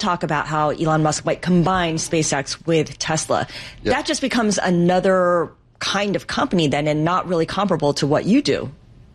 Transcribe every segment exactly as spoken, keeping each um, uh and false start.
talk about how Elon Musk might combine SpaceX with Tesla. Yep. That just becomes another kind of company then, and not really comparable to what you do.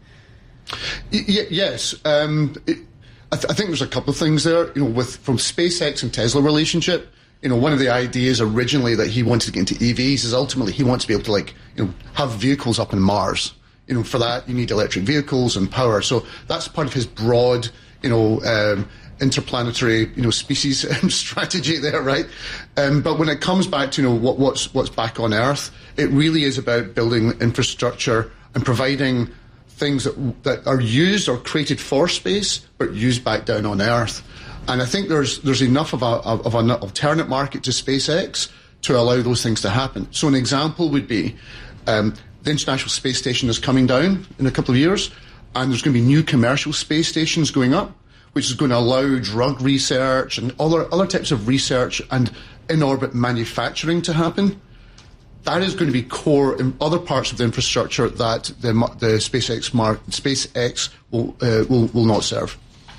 Y- yes. Um, it, I, th- I think there's a couple of things there. You know, with from SpaceX and Tesla relationship, you know, one of the ideas originally that he wanted to get into E Vs is ultimately he wants to be able to, like, you know, have vehicles up in Mars. You know, for that, you need electric vehicles and power. So that's part of his broad, you know, um, interplanetary, you know, species strategy there, right? Um, but when it comes back to, you know, what, what's what's back on Earth, it really is about building infrastructure and providing things that that are used or created for space, but used back down on Earth. And I think there's there's enough of a of an alternate market to SpaceX to allow those things to happen. So an example would be um, the International Space Station is coming down in a couple of years, and there's going to be new commercial space stations going up, which is going to allow drug research and other other types of research and in-orbit manufacturing to happen. That is going to be core in other parts of the infrastructure that the, the SpaceX mar- SpaceX will, uh, will will not serve.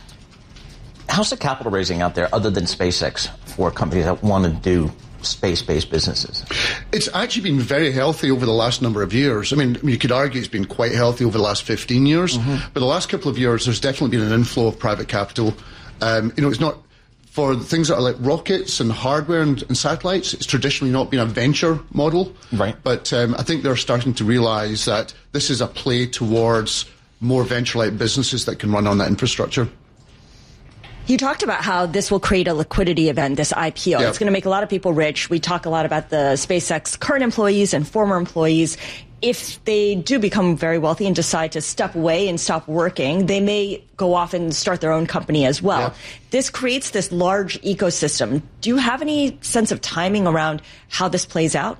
How's the capital raising out there other than SpaceX for companies that want to do space-based businesses? It's actually been very healthy over the last number of years. I mean, you could argue it's been quite healthy over the last fifteen years, mm-hmm. but the last couple of years there's definitely been an inflow of private capital. Um, you know, it's not for things that are like rockets and hardware and, and satellites. It's traditionally not been a venture model, right? But um, I think they're starting to realise that this is a play towards more venture-like businesses that can run on that infrastructure. You talked about how this will create a liquidity event, this I P O. Yep. It's going to make a lot of people rich. We talk a lot about the SpaceX current employees and former employees. If they do become very wealthy and decide to step away and stop working, they may go off and start their own company as well. Yep. This creates this large ecosystem. Do you have any sense of timing around how this plays out?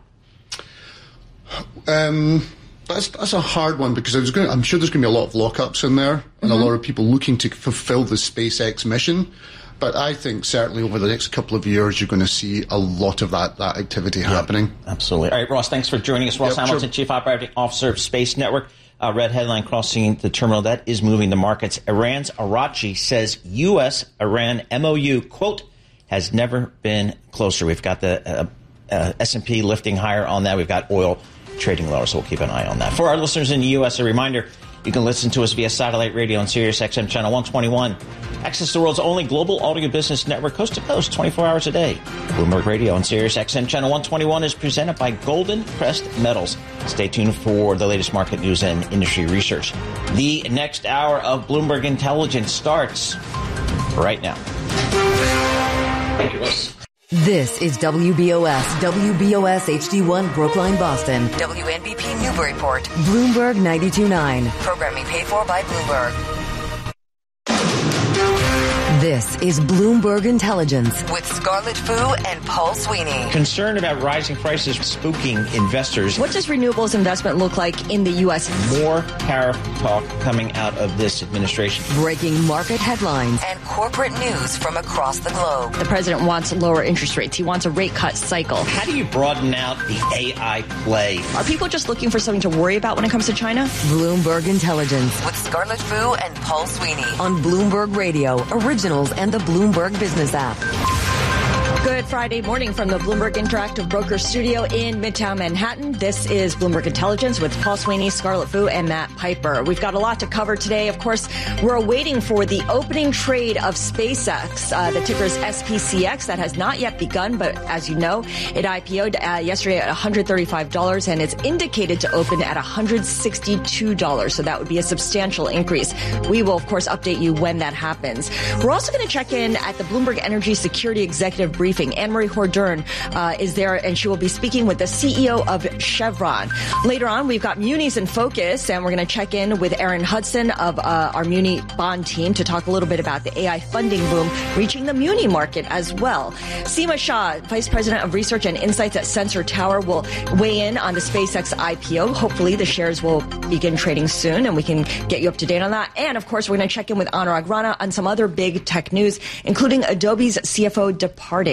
Um... That's that's a hard one because there's going to, I'm sure there's going to be a lot of lockups in there and mm-hmm. a lot of people looking to fulfill the SpaceX mission. But I think certainly over the next couple of years, you're going to see a lot of that, that activity yeah, happening. Absolutely. All right, Ross, thanks for joining us. Ross yep, Hamilton, sure. Chief Operating Officer of Space Network. Uh, red headline crossing the terminal. That is moving the markets. Iran's Arachi says U S Iran M O U, quote, has never been closer. We've got the uh, uh, S and P lifting higher on that. We've got oil trading lower, so we'll keep an eye on that. For our listeners in the U S, a reminder, you can listen to us via satellite radio on Sirius X M channel one twenty-one. Access the world's only global audio business network, coast to coast, twenty-four hours a day. Bloomberg Radio on Sirius X M channel one twenty-one is presented by Golden Crest Metals. Stay tuned for the latest market news and industry research. The next hour of Bloomberg Intelligence starts right now. Thank you, Ross. This is W B O S, W B O S H D one Brookline, Boston. W N B P Newburyport. Bloomberg ninety-two point nine. Programming paid for by Bloomberg. This is Bloomberg Intelligence with Scarlett Fu and Paul Sweeney. Concern about rising prices spooking investors. What does renewables investment look like in the U S? More tariff talk coming out of this administration. Breaking market headlines and corporate news from across the globe. The president wants lower interest rates. He wants a rate cut cycle. How do you broaden out the A I play? Are people just looking for something to worry about when it comes to China? Bloomberg Intelligence with Scarlett Fu and Paul Sweeney on Bloomberg Radio, originals and the Bloomberg Business app. Good Friday morning from the Bloomberg Interactive Broker Studio in Midtown Manhattan. This is Bloomberg Intelligence with Paul Sweeney, Scarlett Fu, and Matt Piper. We've got a lot to cover today. Of course, we're waiting for the opening trade of SpaceX. Uh, the ticker is S P C X. That has not yet begun, but as you know, it I P O'd uh, yesterday at one hundred thirty-five dollars, and it's indicated to open at one hundred sixty-two dollars. So that would be a substantial increase. We will, of course, update you when that happens. We're also going to check in at the Bloomberg Energy Security Executive Briefing. Anne-Marie Hordern uh, is there, and she will be speaking with the C E O of Chevron. Later on, we've got Munis in focus, and we're going to check in with Aaron Hudson of uh, our Muni bond team to talk a little bit about the A I funding boom reaching the Muni market as well. Seema Shah, Vice President of Research and Insights at Sensor Tower, will weigh in on the SpaceX I P O. Hopefully, the shares will begin trading soon, and we can get you up to date on that. And, of course, we're going to check in with Anurag Rana on some other big tech news, including Adobe's C F O departing.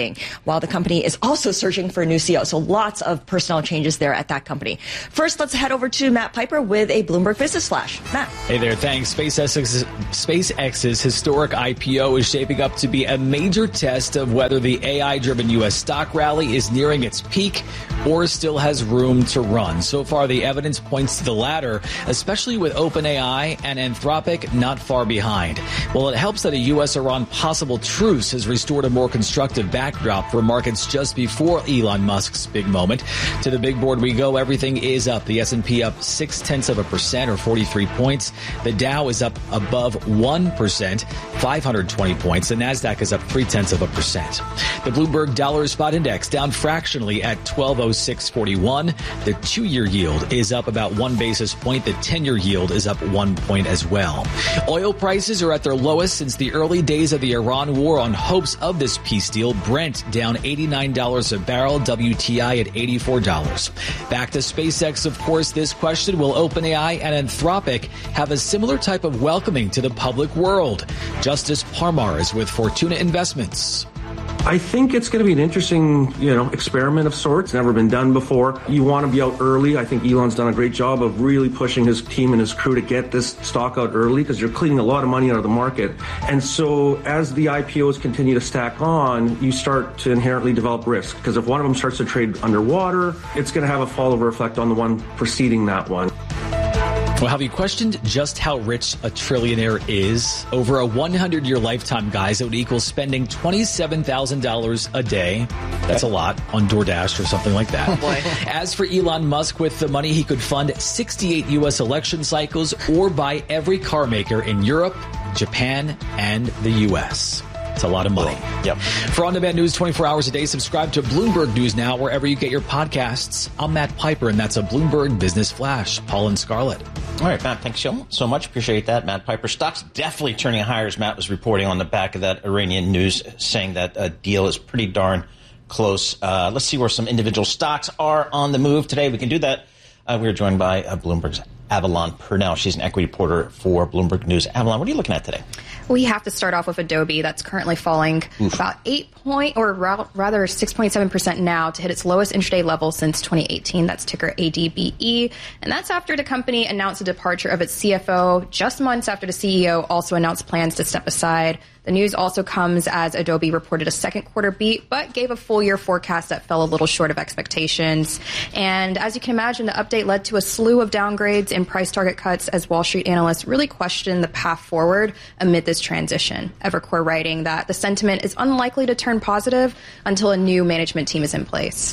resigning, while the company is also searching for a new C E O. So lots of personnel changes there at that company. First, let's head over to Matt Piper with a Bloomberg Business Flash. Matt. Hey there, thanks. SpaceX's, SpaceX's historic I P O is shaping up to be a major test of whether the A I-driven U S stock rally is nearing its peak or still has room to run. So far, the evidence points to the latter, especially with OpenAI and Anthropic not far behind. Well, it helps that a U S-Iran possible truce has restored a more constructive backdrop for markets just before Elon Musk's big moment. To the big board we go. Everything is up. The S and P up six-tenths of a percent or forty-three points. The Dow is up above one percent, five hundred twenty points. The NASDAQ is up three-tenths of a percent. The Bloomberg Dollar Spot Index down fractionally at twelve oh six forty-one. The two-year yield is up about one basis point. The ten-year yield is up one point as well. Oil prices are at their lowest since the early days of the Iran war on hopes of this peace deal. Brent down eighty-nine dollars a barrel, W T I at eighty-four dollars. Back to SpaceX, of course, this question: will OpenAI and Anthropic have a similar type of welcoming to the public world? Justice Parmar is with Fortuna Investments. I think it's going to be an interesting, you know, experiment of sorts. Never been done before. You want to be out early. I think Elon's done a great job of really pushing his team and his crew to get this stock out early because you're cleaning a lot of money out of the market. And so as the I P Os continue to stack on, you start to inherently develop risk because if one of them starts to trade underwater, it's going to have a follow-over effect on the one preceding that one. Well, have you questioned just how rich a trillionaire is? Over a hundred-year lifetime, guys, it would equal spending twenty-seven thousand dollars a day. That's a lot on DoorDash or something like that. Oh boy. As for Elon Musk, with the money, he could fund sixty-eight U S election cycles or buy every car maker in Europe, Japan, and the U S It's a lot of money. Yep. For on-demand news twenty-four hours a day, subscribe to Bloomberg News Now wherever you get your podcasts. I'm Matt Piper, and that's a Bloomberg Business Flash. Paul and Scarlett. All right, Matt, thanks so, so much. Appreciate that. Matt Piper. Stocks definitely turning higher, as Matt was reporting on the back of that Iranian news, saying that a deal is pretty darn close. Uh, let's see where some individual stocks are on the move today. We can do that. Uh, we're joined by uh, Bloomberg's Avalon Purnell. She's an equity reporter for Bloomberg News. Avalon, what are you looking at today? We have to start off with Adobe. That's currently falling Oof. about eight point or rather six point seven percent now to hit its lowest intraday level since twenty eighteen. That's ticker A D B E. And that's after the company announced the departure of its C F O just months after the C E O also announced plans to step aside. The news also comes as Adobe reported a second quarter beat, but gave a full year forecast that fell a little short of expectations. And as you can imagine, the update led to a slew of downgrades and price target cuts as Wall Street analysts really questioned the path forward amid this transition. Evercore writing that the sentiment is unlikely to turn positive until a new management team is in place.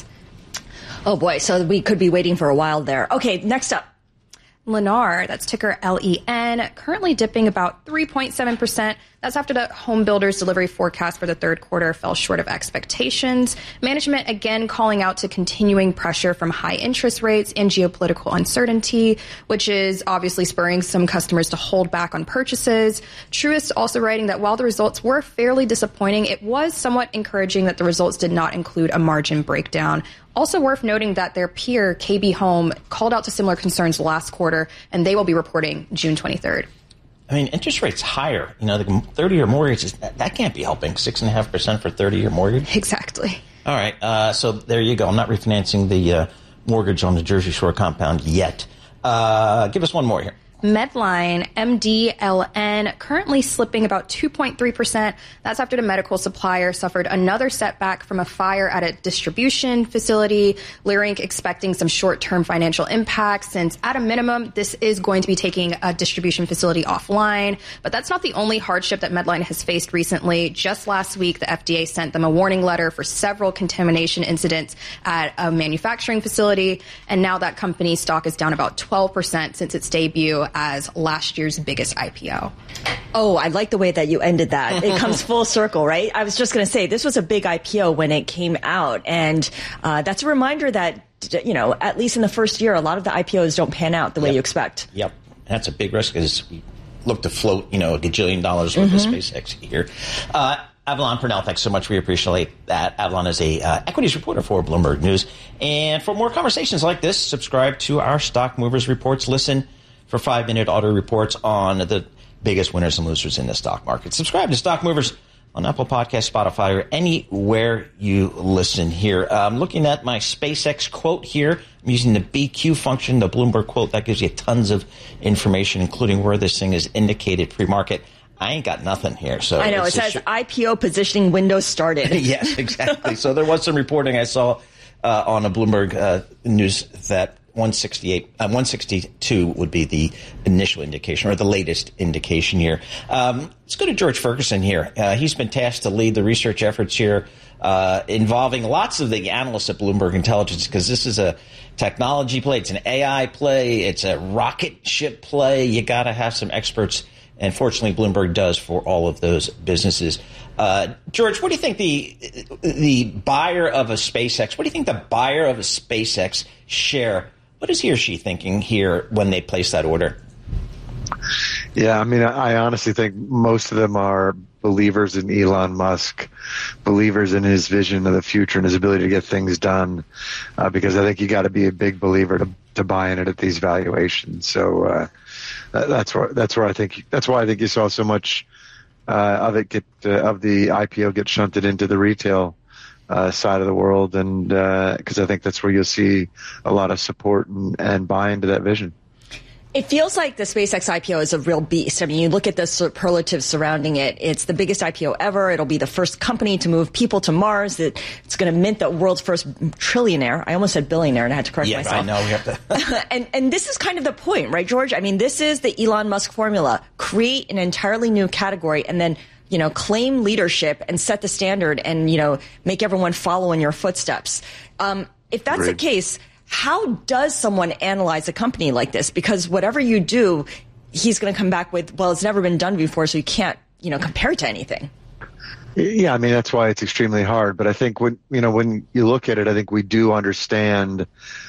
Oh boy, so we could be waiting for a while there. Okay, next up. Lennar, that's ticker L E N, currently dipping about three point seven percent. That's after the home builders delivery forecast for the third quarter fell short of expectations. Management again calling out to continuing pressure from high interest rates and geopolitical uncertainty, which is obviously spurring some customers to hold back on purchases. Truist also writing that while the results were fairly disappointing, it was somewhat encouraging that the results did not include a margin breakdown. Also worth noting that their peer, K B Home, called out to similar concerns last quarter, and they will be reporting June twenty-third. I mean, interest rates higher. You know, the thirty-year mortgages, that, that can't be helping. six point five percent for thirty-year mortgage? Exactly. All right. Uh, so there you go. I'm not refinancing the uh, mortgage on the Jersey Shore compound yet. Uh, give us one more here. Medline, M D L N, currently slipping about two point three percent. That's after the medical supplier suffered another setback from a fire at a distribution facility. Leerink expecting some short-term financial impacts since, at a minimum, this is going to be taking a distribution facility offline. But that's not the only hardship that Medline has faced recently. Just last week, the F D A sent them a warning letter for several contamination incidents at a manufacturing facility. And now that company's stock is down about twelve percent since its debut as last year's biggest I P O. Oh, I like the way that you ended that. It comes full circle, right? I was just going to say this was a big I P O when it came out. And uh, that's a reminder that, you know, at least in the first year, a lot of the I P Os don't pan out the way yep. you expect. Yep. That's a big risk because we look to float, you know, a gajillion dollars worth mm-hmm. of SpaceX here. Uh, Avalon Purnell, thanks so much. We appreciate that. Avalon is a uh, equities reporter for Bloomberg News. And for more conversations like this, subscribe to our Stock Movers Reports. Listen for five-minute auto reports on the biggest winners and losers in the stock market. Subscribe to Stock Movers on Apple Podcasts, Spotify, or anywhere you listen here. I'm looking at my SpaceX quote here. I'm using the B Q function, the Bloomberg quote. That gives you tons of information, including where this thing is indicated pre-market. I ain't got nothing here. So I know. It says sh- I P O positioning window started. Yes, exactly. So there was some reporting I saw uh, on a Bloomberg uh, news that one sixty-eight, uh, one sixty-two would be the initial indication or the latest indication here. Um, let's go to George Ferguson here. Uh, he's been tasked to lead the research efforts here uh, involving lots of the analysts at Bloomberg Intelligence, because this is a technology play. It's an A I play. It's a rocket ship play. You got to have some experts. And fortunately, Bloomberg does for all of those businesses. Uh, George, what do you think the the buyer of a SpaceX, what do you think the buyer of a SpaceX share, what is he or she thinking here when they place that order? Yeah, I mean, I honestly think most of them are believers in Elon Musk, believers in his vision of the future and his ability to get things done, uh, because I think you got to be a big believer to, to buy in it at these valuations. So uh, that's where that's where I think that's why I think you saw so much uh, of it get uh, of the I P O get shunted into the retail uh, side of the world, and because uh, I think that's where you'll see a lot of support and, and buy into that vision. It feels like the SpaceX I P O is a real beast. I mean, you look at the superlatives surrounding it. It's the biggest I P O ever. It'll be the first company to move people to Mars. It, it's going to mint the world's first trillionaire. I almost said billionaire, and I had to correct yeah, myself. Yeah, I know. We have to. and, and this is kind of the point, right, George? I mean, this is the Elon Musk formula. Create an entirely new category and then, you know, claim leadership and set the standard and, you know, make everyone follow in your footsteps. Um, if that's Great. the case, how does someone analyze a company like this? Because whatever you do, he's going to come back with, well, it's never been done before, so you can't, you know, compare it to anything. Yeah, I mean, that's why it's extremely hard. But I think when, you know, when you look at it, I think we do understand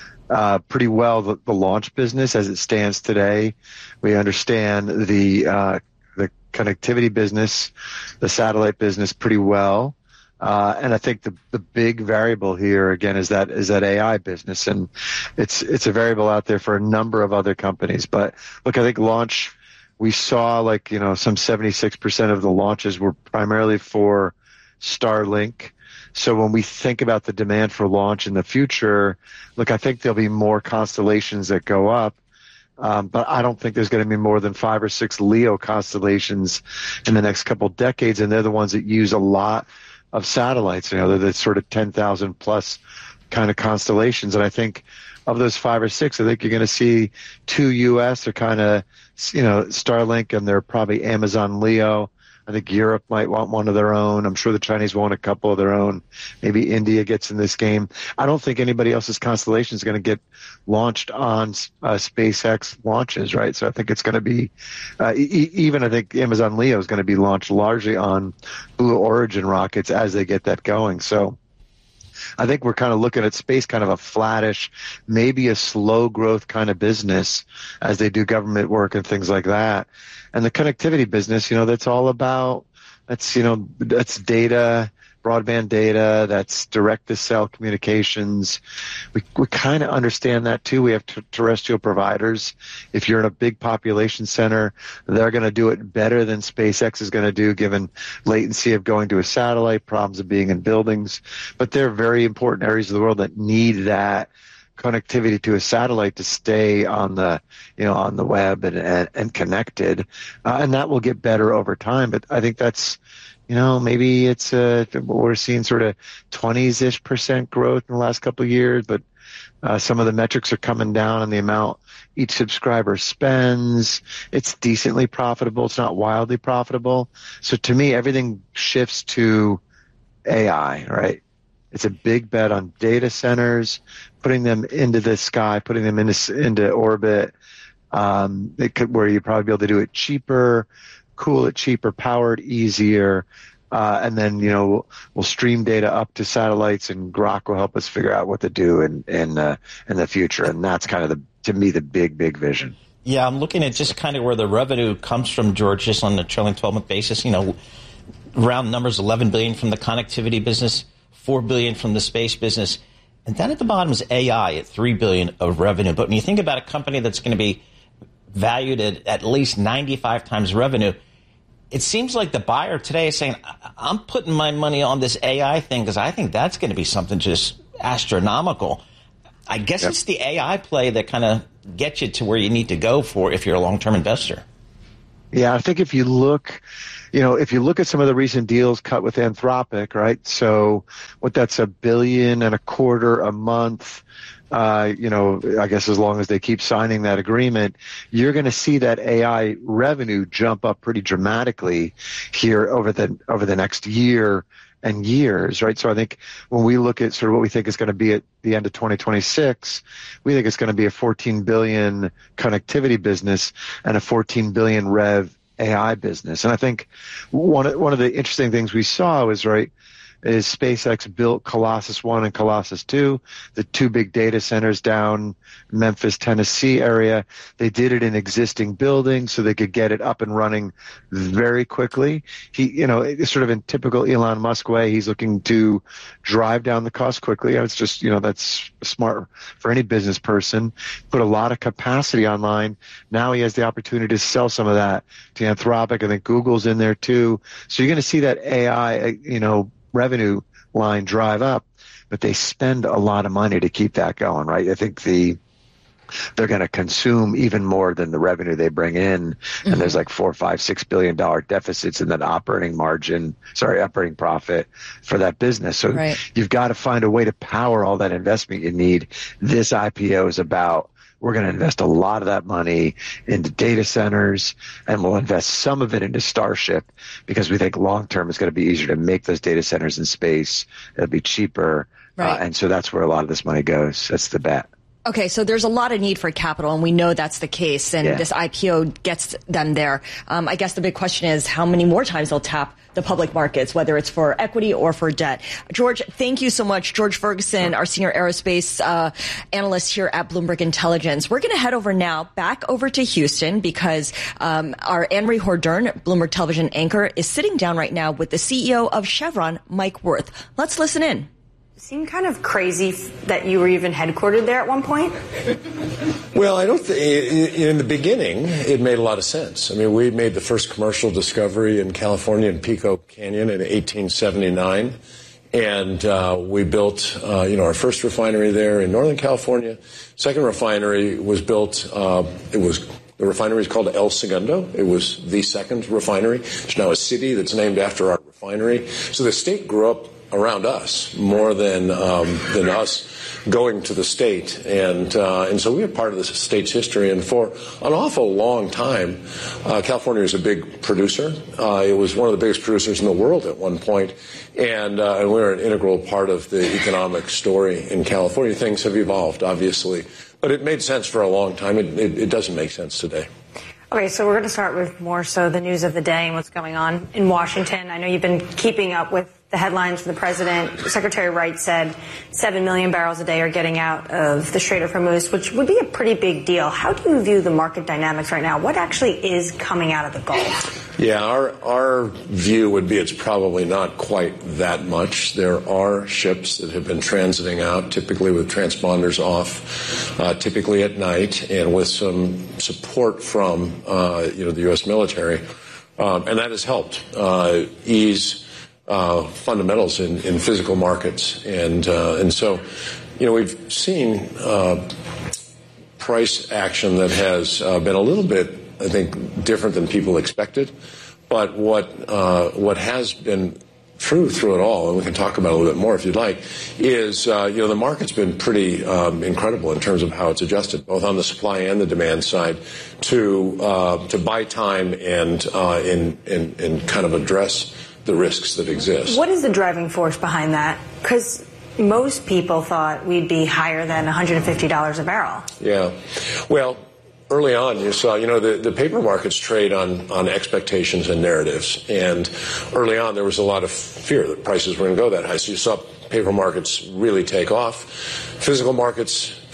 uh, pretty well the, the launch business as it stands today. We understand the uh, the connectivity business, the satellite business pretty well. Uh, and I think the the big variable here again is that is that A I business, and it's it's a variable out there for a number of other companies. But look, I think launch, we saw like you know some seventy-six percent of the launches were primarily for Starlink. So when we think about the demand for launch in the future, look, I think there'll be more constellations that go up. Um, but I don't think there's going to be more than five or six LEO constellations in the next couple decades, and they're the ones that use a lot of satellites. You know, they're the sort of ten thousand plus kind of constellations. And I think of those five or six, I think you're going to see two U S are kind of, you know, Starlink, and they're probably Amazon LEO. I think Europe might want one of their own. I'm sure the Chinese want a couple of their own. Maybe India gets in this game. I don't think anybody else's constellation is going to get launched on uh, SpaceX launches, right? So I think it's going to be, uh, e- even I think Amazon LEO is going to be launched largely on Blue Origin rockets as they get that going. So I think we're kind of looking at space kind of a flattish, maybe a slow growth kind of business as they do government work and things like that. And the connectivity business, you know, that's all about, that's, you know, that's data, broadband data, that's direct-to-cell communications. We we kind of understand that, too. We have t- terrestrial providers. If you're in a big population center, they're going to do it better than SpaceX is going to do, given latency of going to a satellite, problems of being in buildings. But they're very important areas of the world that need that connectivity to a satellite to stay on the, you know, on the web and and, and connected, uh, and that will get better over time. But I think that's, you know, maybe it's uh, we're seeing sort of twenties-ish percent growth in the last couple of years, but uh, some of the metrics are coming down on the amount each subscriber spends. It's decently profitable. It's not wildly profitable. So to me, everything shifts to A I, right? It's a big bet on data centers, putting them into the sky, putting them into into orbit, um, it could, where you probably be able to do it cheaper, cool it cheaper, power it easier, uh, and then you know we'll, we'll stream data up to satellites, and Grok will help us figure out what to do in in uh, in the future, and that's kind of the to me the big big vision. Yeah, I'm looking at just kind of where the revenue comes from, George, just on the trailing twelve-month basis. You know, round numbers, eleven billion dollars from the connectivity business, four billion dollars from the space business, and then at the bottom is A I at three billion dollars of revenue. But when you think about a company that's going to be valued at at least ninety-five times revenue, it seems like the buyer today is saying, I'm putting my money on this A I thing because I think that's going to be something just astronomical. I guess yep. it's the A I play that kind of gets you to where you need to go for if you're a long-term investor. Yeah, I think if you look, you know, if you look at some of the recent deals cut with Anthropic, right? So what that's a billion and a quarter a month. Uh, you know, I guess as long as they keep signing that agreement, you're going to see that A I revenue jump up pretty dramatically here over the over the next year and years, right? So I think when we look at sort of what we think is going to be at the end of twenty twenty-six, we think it's going to be a fourteen billion connectivity business and a fourteen billion rev A I business. And I think one of, one of the interesting things we saw was, right, is SpaceX built Colossus one and Colossus two, the two big data centers down Memphis, Tennessee area. They did it in existing buildings so they could get it up and running very quickly. He, you know, it's sort of in typical Elon Musk way. He's looking to drive down the cost quickly. It's just, you know, that's smart for any business person. Put a lot of capacity online. Now he has the opportunity to sell some of that to Anthropic. I think Google's in there too. So you're going to see that A I, you know, revenue line drive up, but they spend a lot of money to keep that going, right? I think the they're going to consume even more than the revenue they bring in, mm-hmm. and there's like four, five, six billion dollar deficits in that operating margin, sorry, operating profit for that business. So right. you've got to find a way to power all that investment you need. This I P O is about. We're going to invest a lot of that money into data centers, and we'll invest some of it into Starship because we think long-term it's going to be easier to make those data centers in space. It'll be cheaper. Right. Uh, and so that's where a lot of this money goes. That's the bet. Okay, so there's a lot of need for capital, and we know that's the case, and yeah. this I P O gets them there. Um, I guess the big question is how many more times they'll tap the public markets, whether it's for equity or for debt. George, thank you so much. George Ferguson, our senior aerospace uh, analyst here at Bloomberg Intelligence. We're going to head over now, back over to Houston, because um, our Anne-Marie Hordern, Bloomberg Television anchor, is sitting down right now with the C E O of Chevron, Mike Wirth. Let's listen in. It seemed kind of crazy that you were even headquartered there at one point. Well, I don't think in the beginning it made a lot of sense. I mean, we made the first commercial discovery in California in Pico Canyon in eighteen seventy-nine, and uh, we built, uh, you know, our first refinery there in Northern California. Second refinery was built. Uh, it was the refinery is called El Segundo. It was the second refinery. It's now a city that's named after our refinery. So the state grew up around us more than um, than us going to the state, and uh, and so we were part of the state's history. And for an awful long time, uh, California was a big producer. Uh, it was one of the biggest producers in the world at one point, and uh, and we were an integral part of the economic story in California. Things have evolved, obviously, but it made sense for a long time. It, it, it doesn't make sense today. Okay, so we're going to start with more so the news of the day and what's going on in Washington. I know you've been keeping up with the headlines for the president. Secretary Wright said seven million barrels a day are getting out of the Strait of Hormuz, which would be a pretty big deal. How do you view the market dynamics right now? What actually is coming out of the Gulf? Yeah, our our view would be it's probably not quite that much. There are ships that have been transiting out, typically with transponders off, uh, typically at night, and with some support from uh, you know the U S military, um, and that has helped uh, ease Uh, fundamentals in, in physical markets, and uh, and so, you know, we've seen uh, price action that has uh, been a little bit, I think, different than people expected. But what uh, what has been true through it all, and we can talk about it a little bit more if you'd like, is uh, you know the market's been pretty um, incredible in terms of how it's adjusted, both on the supply and the demand side, to uh, to buy time and uh, in, in in kind of address the risks that exist. What is the driving force behind that? Because most people thought we'd be higher than one hundred fifty dollars a barrel. Yeah. Well, early on you saw, you know, the, the paper markets trade on, on expectations and narratives. And early on there was a lot of fear that prices were going to go that high. So you saw paper markets really take off. Physical markets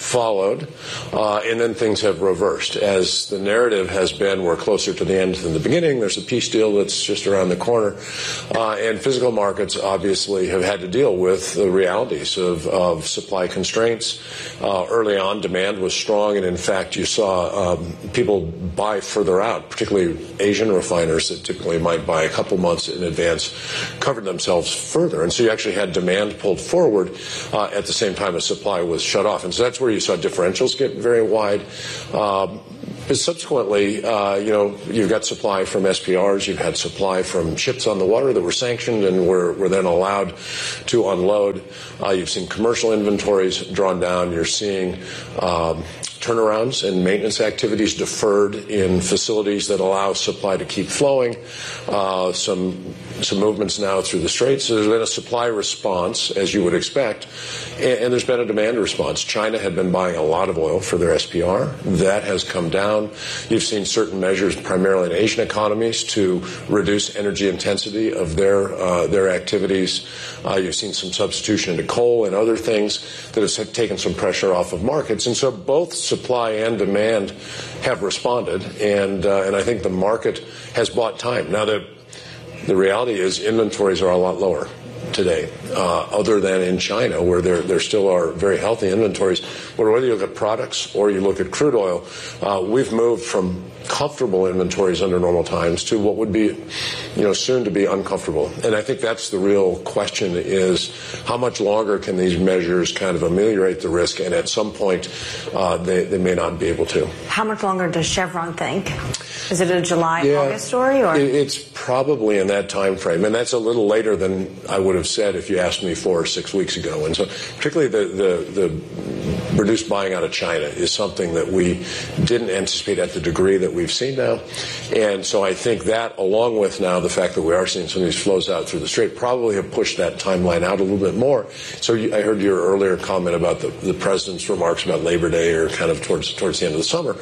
followed, uh, and then things have reversed. As the narrative has been, we're closer to the end than the beginning. There's a peace deal that's just around the corner. Uh, and physical markets obviously have had to deal with the realities of, of supply constraints. Uh, early on, demand was strong, and in fact, you saw um, people buy further out, particularly Asian refiners that typically might buy a couple months in advance, covered themselves further. And so you actually had demand pulled forward uh, at the same time as supply was shut off. And so that's where you saw differentials get very wide. Um, But subsequently, uh, you know, you've got supply from S P Rs, you've had supply from ships on the water that were sanctioned and were, were then allowed to unload. Uh, you've seen commercial inventories drawn down. You're seeing um, turnarounds and maintenance activities deferred in facilities that allow supply to keep flowing. Uh, some some movements now through the Straits. So there's been a supply response, as you would expect, and, and there's been a demand response. China had been buying a lot of oil for their S P R. That has come down. You've seen certain measures, primarily in Asian economies, to reduce energy intensity of their uh, their activities. Uh, you've seen some substitution into coal and other things that has taken some pressure off of markets. And so both supply and demand have responded, and uh, and I think the market has bought time. Now, the the reality is inventories are a lot lower today, uh, other than in China, where there there still are very healthy inventories. But whether you look at products or you look at crude oil, uh, we've moved from comfortable inventories under normal times to what would be, you know, soon to be uncomfortable. And I think that's the real question: is how much longer can these measures kind of ameliorate the risk? And at some point, uh, they they may not be able to. How much longer does Chevron think? Is it a July, yeah, August story, or it, it's probably in that time frame, and that's a little later than I would have said if you asked me four or six weeks ago. And so, particularly the the, the reduced buying out of China is something that we didn't anticipate at the degree that we've seen now. And so I think that, along with now the fact that we are seeing some of these flows out through the Strait, probably have pushed that timeline out a little bit more. So you, I heard your earlier comment about the, the president's remarks about Labor Day, or kind of towards towards the end of the summer.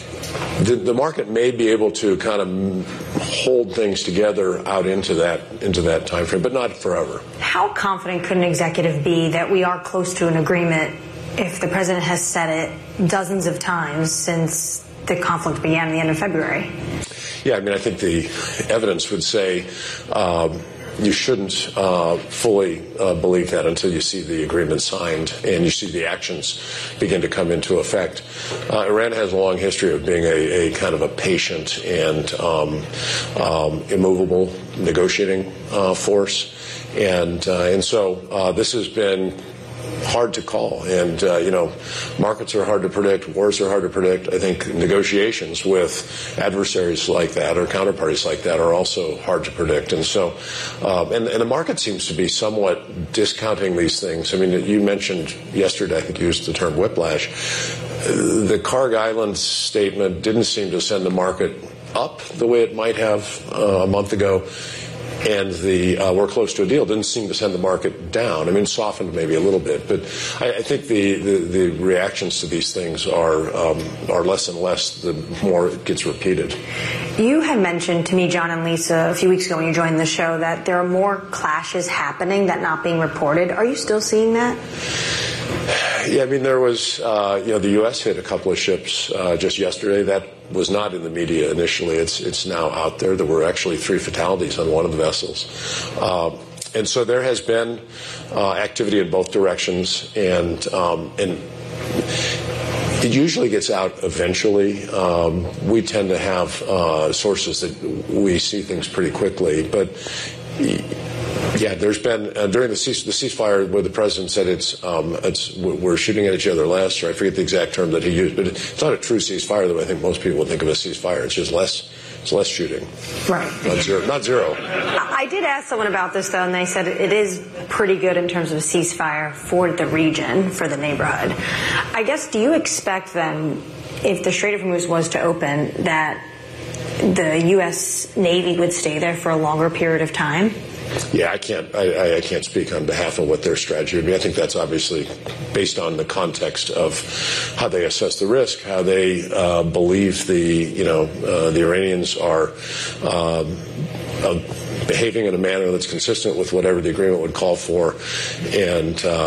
The, the market may be able to kind of hold things together out into that into that time frame, but not forever. How confident could an executive be that we are close to an agreement if the president has said it dozens of times since the conflict began at the end of February? Yeah, I mean, I think the evidence would say um, you shouldn't uh, fully uh, believe that until you see the agreement signed and you see the actions begin to come into effect. Uh, Iran has a long history of being a, a kind of a patient and um, um, immovable negotiating uh, force, and uh, and so uh, this has been hard to call, and uh, you know, markets are hard to predict, wars are hard to predict. I think negotiations with adversaries like that or counterparties like that are also hard to predict, and so uh, and, and the market seems to be somewhat discounting these things. I mean, you mentioned yesterday, I think you used the term whiplash. The Karg Island statement didn't seem to send the market up the way it might have uh, a month ago. And the uh, we're close to a deal didn't seem to send the market down. I mean, softened maybe a little bit, but I, I think the, the, the reactions to these things are um, are less and less the more it gets repeated. You had mentioned to me, John and Lisa, a few weeks ago when you joined the show, that there are more clashes happening that not being reported. Are you still seeing that? Yeah, I mean, there was, uh, you know, the U S hit a couple of ships uh, just yesterday. That was not in the media initially. It's it's now out there. There were actually three fatalities on one of the vessels. Uh, and so there has been uh, activity in both directions, and um, and it usually gets out eventually. Um, we tend to have uh, sources that we see things pretty quickly, but yeah, there's been uh, during the, cease, the ceasefire where the president said it's um, it's we're shooting at each other less, or I forget the exact term that he used, but it's not a true ceasefire the way I think most people would think of a ceasefire. It's just less it's less shooting. Right. Not zero. Not zero. I did ask someone about this though, and they said it is pretty good in terms of a ceasefire for the region, for the neighborhood. I guess, do you expect then, if the Strait of Hormuz was to open, that the U S Navy would stay there for a longer period of time? Yeah, I can't. I, I can't speak on behalf of what their strategy would be. I think that's obviously based on the context of how they assess the risk, how they uh, believe the you know uh, the Iranians are um, uh, behaving in a manner that's consistent with whatever the agreement would call for, and um,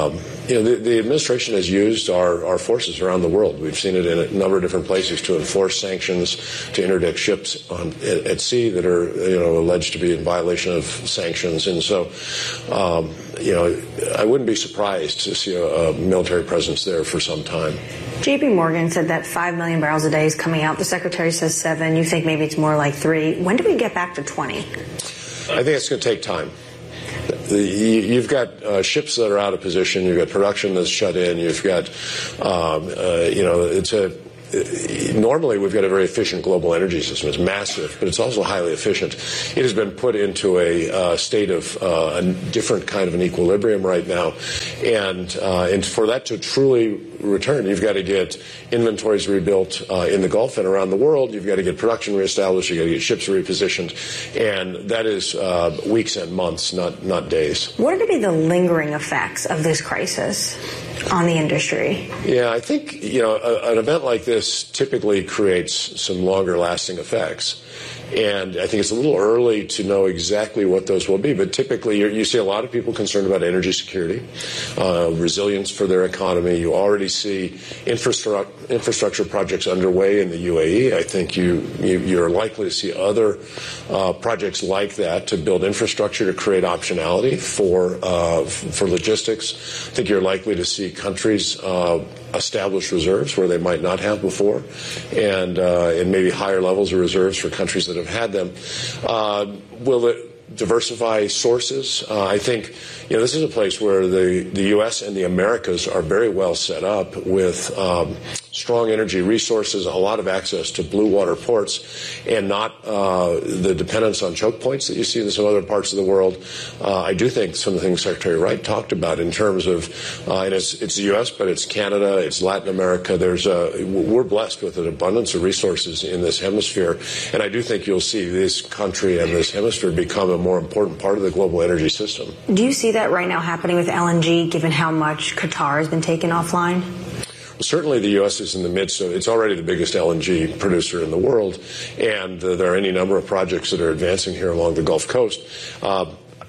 You know, the, the administration has used our, our forces around the world. We've seen it in a number of different places to enforce sanctions, to interdict ships on, at, at sea that are, you know, alleged to be in violation of sanctions. And so, um, you know, I wouldn't be surprised to see a, a military presence there for some time. J P Morgan said that five million barrels a day is coming out. The secretary says seven. You think maybe it's more like three. When do we get back to twenty? I think it's going to take time. The, you've got uh, ships that are out of position. You've got production that's shut in. You've got, um, uh, you know, it's a. Normally, we've got a very efficient global energy system. It's massive, but it's also highly efficient. It has been put into a uh, state of uh, a different kind of an equilibrium right now, and uh, and for that to truly return, you've got to get inventories rebuilt uh, in the Gulf and around the world. You've got to get production reestablished. You've got to get ships repositioned, and that is uh, weeks and months, not not days. What are to be the lingering effects of this crisis on the industry? Yeah, I think, you know, a, an event like this typically creates some longer lasting effects. And I think it's a little early to know exactly what those will be. But typically, you're, you see a lot of people concerned about energy security, uh, resilience for their economy. You already see infrastructure infrastructure projects underway in the U A E. I think you, you you're likely to see other uh, projects like that to build infrastructure to create optionality for uh, for logistics. I think you're likely to see countries uh, establish reserves where they might not have before, and uh, and maybe higher levels of reserves for countries that have had them. Uh, will it diversify sources? Uh, I think, you know, this is a place where the, the U S and the Americas are very well set up with um, strong energy resources, a lot of access to blue water ports, and not uh, the dependence on choke points that you see in some other parts of the world. Uh, I do think some of the things Secretary Wright talked about in terms of, uh, and it's, it's the U S, but it's Canada, it's Latin America. There's a, we're blessed with an abundance of resources in this hemisphere, and I do think you'll see this country and this hemisphere become a more important part of the global energy system. Do you see that right now happening with L N G, given how much Qatar has been taken offline? Certainly the U S is in the midst of, it's already the biggest L N G producer in the world, and uh, there are any number of projects that are advancing here along the Gulf Coast. Uh,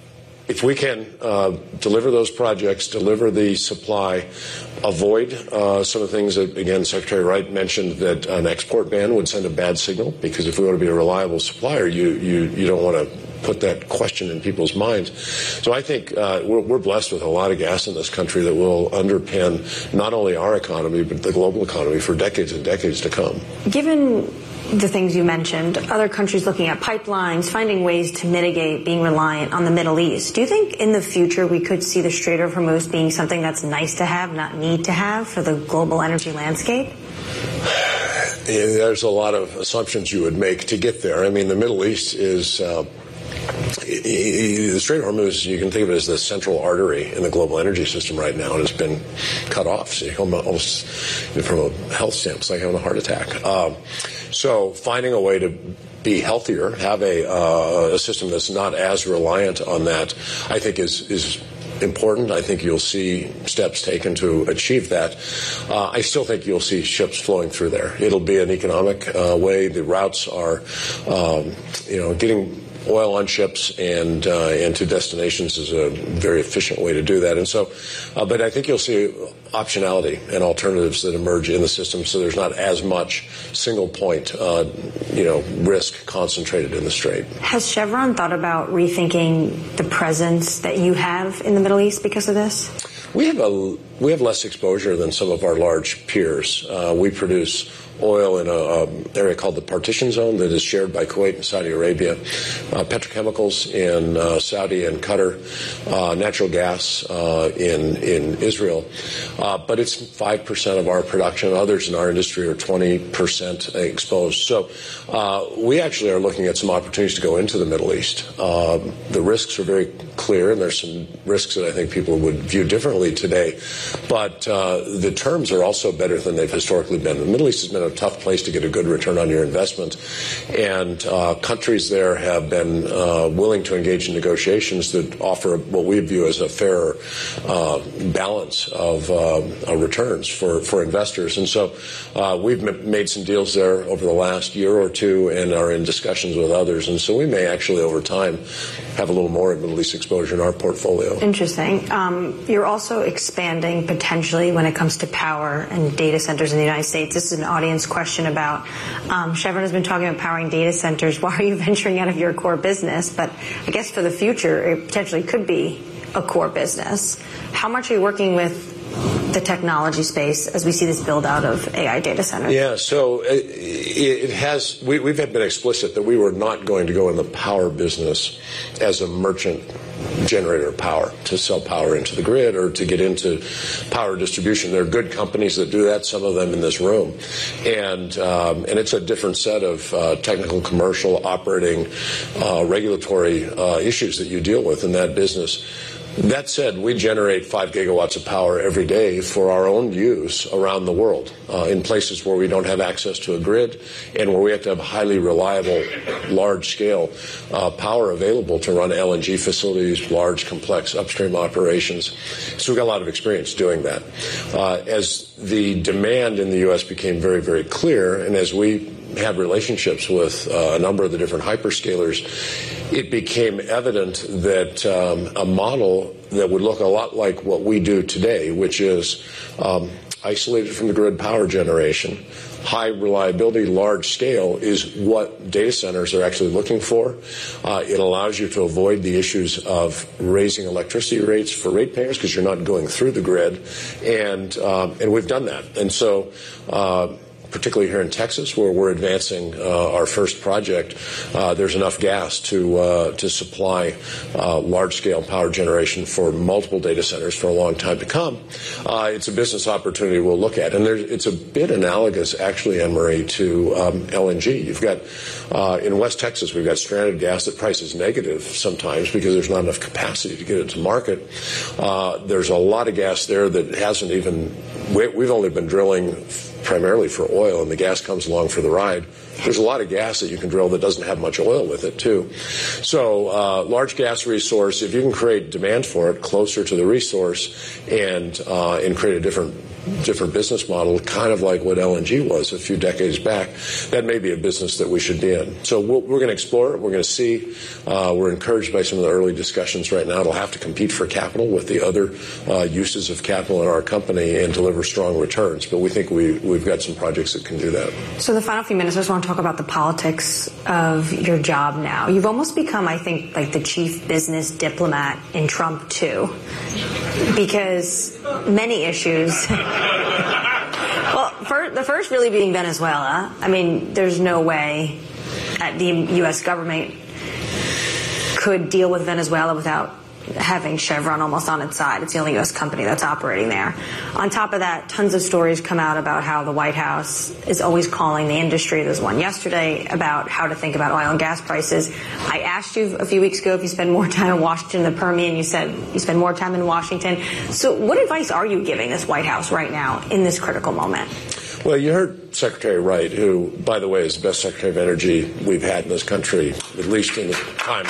if we can uh, deliver those projects, deliver the supply, avoid uh, some of the things that, again, Secretary Wright mentioned, that an export ban would send a bad signal, because if we want to be a reliable supplier, you, you, you don't want to put that question in people's minds. So I think uh, we're, we're blessed with a lot of gas in this country that will underpin not only our economy, but the global economy for decades and decades to come. Given the things you mentioned, other countries looking at pipelines, finding ways to mitigate being reliant on the Middle East, do you think in the future we could see the Strait of Hormuz being something that's nice to have, not need to have for the global energy landscape? There's a lot of assumptions you would make to get there. I mean, the Middle East is... Uh, The Strait of Hormuz, you can think of it as the central artery in the global energy system right now, and it's been cut off. So you come almost, you know, from a health standpoint, it's like having a heart attack. Um, so finding a way to be healthier, have a, uh, a system that's not as reliant on that, I think is is important. I think you'll see steps taken to achieve that. Uh, I still think you'll see ships flowing through there. It'll be an economic uh, way. The routes are, um, you know, getting oil on ships and uh, and to destinations is a very efficient way to do that. And so, uh, but I think you'll see optionality and alternatives that emerge in the system, so there's not as much single point, uh, you know, risk concentrated in the Strait. Has Chevron thought about rethinking the presence that you have in the Middle East because of this? We have a we have less exposure than some of our large peers. Uh, we produce oil in an area called the Partition Zone that is shared by Kuwait and Saudi Arabia, uh, petrochemicals in uh, Saudi and Qatar, uh, natural gas uh, in in Israel. Uh, but it's five percent of our production. Others in our industry are twenty percent exposed. So uh, we actually are looking at some opportunities to go into the Middle East. Uh, the risks are very clear, and there's some risks that I think people would view differently today. But uh, the terms are also better than they've historically been. The Middle East has been a tough place to get a good return on your investment, and uh, countries there have been uh, willing to engage in negotiations that offer what we view as a fair uh, balance of uh, returns for, for investors. And so uh, we've m- made some deals there over the last year or two and are in discussions with others. And so we may actually over time have a little more Middle East exposure in our portfolio. Interesting. Um, you're also expanding think potentially when it comes to power and data centers in the United States? This is an audience question about um, Chevron has been talking about powering data centers. Why are you venturing out of your core business? But I guess for the future, it potentially could be a core business. How much are you working with the technology space as we see this build out of A I data centers? Yeah, so it, it has, we, we've been explicit that we were not going to go in the power business as a merchant generator of power, to sell power into the grid or to get into power distribution. There are good companies that do that, some of them in this room. And um, and it's a different set of uh, technical, commercial, operating, uh, regulatory uh, issues that you deal with in that business. That said, we generate five gigawatts of power every day for our own use around the world, uh, in places where we don't have access to a grid and where we have to have highly reliable, large-scale uh, power available to run L N G facilities, large, complex upstream operations. So we've got a lot of experience doing that. Uh, as the demand in the U S became very, very clear, and as we had relationships with uh, a number of the different hyperscalers, it became evident that um, a model that would look a lot like what we do today, which is um, isolated from the grid power generation, high reliability, large scale, is what data centers are actually looking for. Uh, it allows you to avoid the issues of raising electricity rates for ratepayers because you're not going through the grid, and um, and we've done that. And so uh, particularly here in Texas, where we're advancing uh, our first project, uh, there's enough gas to uh, to supply uh, large-scale power generation for multiple data centers for a long time to come. Uh, it's a business opportunity we'll look at, and there's, it's a bit analogous, actually, Anne-Marie, to um, L N G. You've got uh, in West Texas, we've got stranded gas that price is negative sometimes because there's not enough capacity to get it to market. Uh, there's a lot of gas there that hasn't even. We, we've only been drilling primarily for oil, and the gas comes along for the ride. There's a lot of gas that you can drill that doesn't have much oil with it, too. So uh, large gas resource, if you can create demand for it closer to the resource and uh, and create a different different business model, kind of like what L N G was a few decades back, that may be a business that we should be in. So we'll, we're going to explore it. We're going to see. Uh, we're encouraged by some of the early discussions right now. It'll have to compete for capital with the other uh, uses of capital in our company and deliver strong returns. But we think we, we've got some projects that can do that. So the final few minutes, I just want to talk about the politics of your job now. You've almost become, I think, like the chief business diplomat in Trump, too, because many issues... Well, for, the first really being Venezuela. I mean, there's no way that the U S government could deal with Venezuela without having Chevron almost on its side. It's the only U S company that's operating there. On top of that, tons of stories come out about how the White House is always calling the industry. There's one yesterday about how to think about oil and gas prices. I asked you a few weeks ago if you spend more time in Washington than the Permian. You said you spend more time in Washington. So what advice are you giving this White House right now in this critical moment? Well, you heard Secretary Wright, who, by the way, is the best Secretary of Energy we've had in this country, at least in the time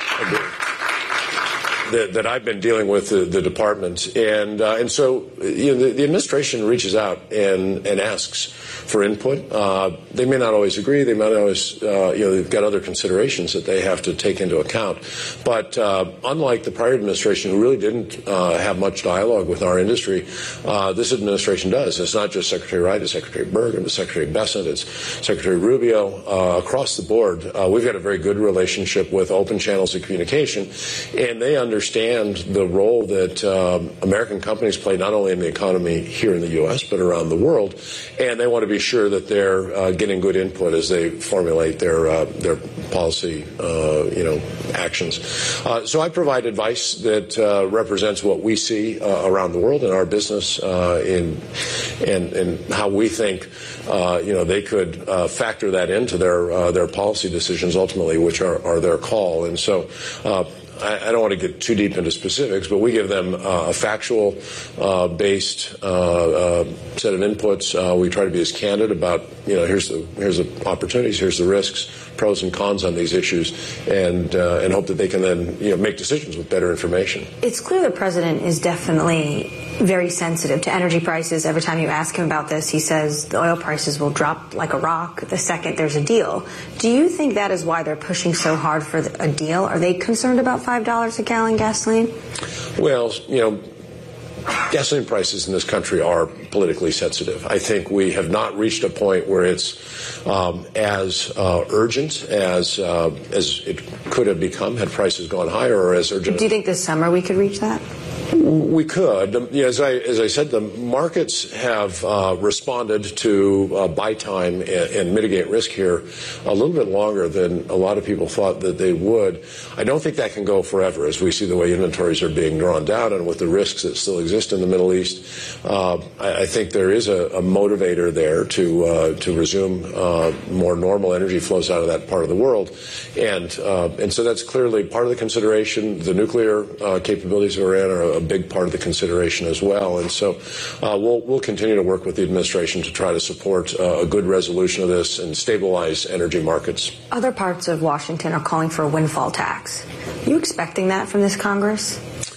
that, that I've been dealing with the, the department. And uh, and so you know, the, the administration reaches out and, and asks for input. Uh, they may not always agree. They might not always, uh, you know, they've got other considerations that they have to take into account. But uh, unlike the prior administration, who really didn't uh, have much dialogue with our industry, uh, this administration does. It's not just Secretary Wright, it's Secretary Bergen, it's Secretary Bessent, it's Secretary Rubio. Uh, across the board, uh, we've got a very good relationship with open channels of communication, and they understand the role that uh, American companies play not only in the economy here in the U S, but around the world, and they want to be sure that they're uh, getting good input as they formulate their uh, their policy, uh, you know, actions. Uh, so I provide advice that uh, represents what we see uh, around the world in our business, uh, in and and how we think, uh, you know, they could uh, factor that into their uh, their policy decisions ultimately, which are, are their call. And so. Uh, I don't want to get too deep into specifics, but we give them uh, a factual-based uh, uh, set of inputs. Uh, we try to be as candid about, you know, here's the here's the opportunities, here's the risks, pros and cons on these issues, and uh, and hope that they can then, you know, make decisions with better information. It's clear the president is definitely very sensitive to energy prices. Every time you ask him about this, he says the oil prices will drop like a rock the second there's a deal. Do you think that is why they're pushing so hard for a deal? Are they concerned about five dollars a gallon gasoline? Well, you know, gasoline prices in this country are politically sensitive. I think we have not reached a point where it's um, as uh, urgent as uh, as it could have become had prices gone higher, or as urgent. Do you think this summer we could reach that? We could. Yeah, as I as I said, the markets have uh, responded to uh, buy time and, and mitigate risk here a little bit longer than a lot of people thought that they would. I don't think that can go forever, as we see the way inventories are being drawn down and with the risks that still exist in the Middle East. Uh, I, I think there is a, a motivator there to uh, to resume uh, more normal energy flows out of that part of the world, and uh, and so that's clearly part of the consideration. The nuclear uh, capabilities of Iran are a big part of the consideration as well, and so uh, we'll we'll continue to work with the administration to try to support uh, a good resolution of this and stabilize energy markets. Other parts of Washington are calling for a windfall tax. Are you expecting that from this Congress?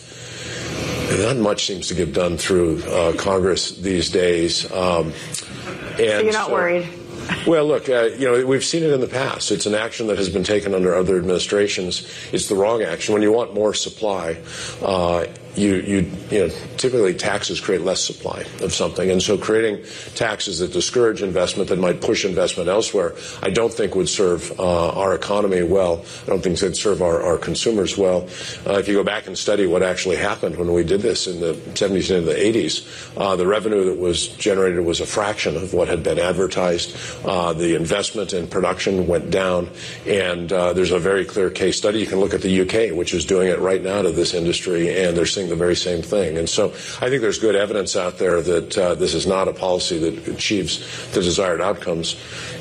Not much seems to get done through uh, Congress these days. Um, and so you're not so, worried? Well, look, uh, you know, we've seen it in the past. It's an action that has been taken under other administrations. It's the wrong action. When you want more supply, uh, you, you, you know, typically taxes create less supply of something. And so creating taxes that discourage investment, that might push investment elsewhere, I don't think would serve uh, our economy well. I don't think it'd serve our, our consumers well. Uh, if you go back and study what actually happened when we did this in the seventies and the eighties, uh, the revenue that was generated was a fraction of what had been advertised. Uh, the investment in production went down, and uh, there's a very clear case study. You can look at the U K, which is doing it right now to this industry, and they're seeing the very same thing. And so I think there's good evidence out there that uh, this is not a policy that achieves the desired outcomes.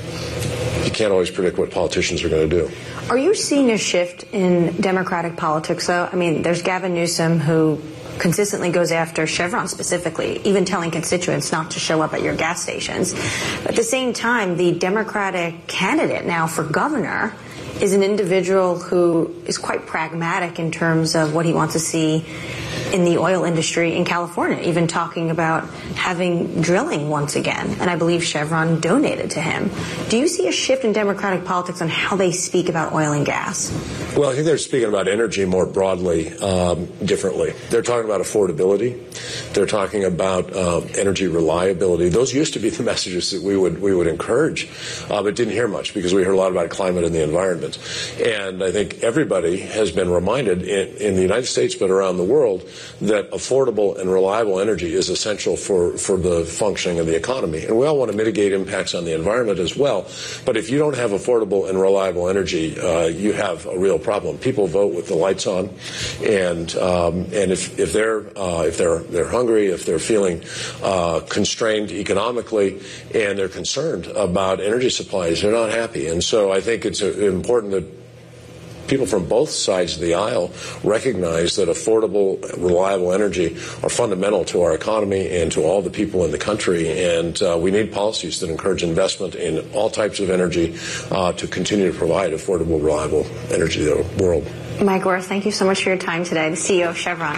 You can't always predict what politicians are going to do. Are you seeing a shift in Democratic politics, though? I mean, there's Gavin Newsom, who consistently goes after Chevron specifically, even telling constituents not to show up at your gas stations. But at the same time, the Democratic candidate now for governor is an individual who is quite pragmatic in terms of what he wants to see in the oil industry in California, even talking about having drilling once again. And I believe Chevron donated to him. Do you see a shift in Democratic politics on how they speak about oil and gas? Well, I think they're speaking about energy more broadly, um, differently. They're talking about affordability. They're talking about uh, energy reliability. Those used to be the messages that we would we would encourage, uh, but didn't hear much because we heard a lot about climate and the environment. And I think everybody has been reminded in, in the United States, but around the world, that affordable and reliable energy is essential for, for the functioning of the economy. And we all want to mitigate impacts on the environment as well. But if you don't have affordable and reliable energy, uh, you have a real problem. People vote with the lights on, and um, and if if they're uh, if they're they're hungry, if they're feeling uh, constrained economically, and they're concerned about energy supplies, they're not happy. And so I think it's a, important that people from both sides of the aisle recognize that affordable, reliable energy are fundamental to our economy and to all the people in the country. And uh, we need policies that encourage investment in all types of energy uh, to continue to provide affordable, reliable energy to the world. Mike Wirth, thank you so much for your time today, the C E O of Chevron.